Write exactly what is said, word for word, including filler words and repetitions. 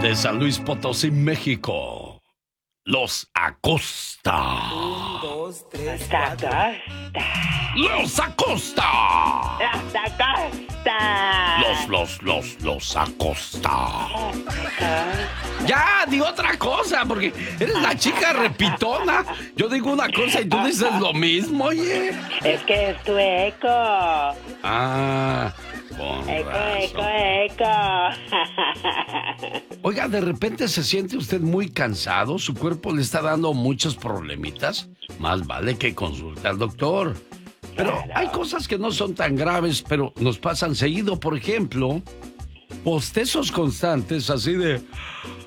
de San Luis Potosí, México. Los Acosta. Un, dos, tres, Los cuatro. Acosta. ¡Los Acosta! Los Acosta. Los, los, los, los Acosta. Ya, di otra cosa, porque eres la chica repitona. Yo digo una cosa y tú dices lo mismo, oye. Es que es tu eco. Ah, con Eco, eco, razón. eco. Oiga, ¿de repente se siente usted muy cansado? ¿Su cuerpo le está dando muchos problemitas? Más vale que consulte al doctor. Pero Claro. hay cosas que no son tan graves, pero nos pasan seguido. Por ejemplo, bostezos constantes así de...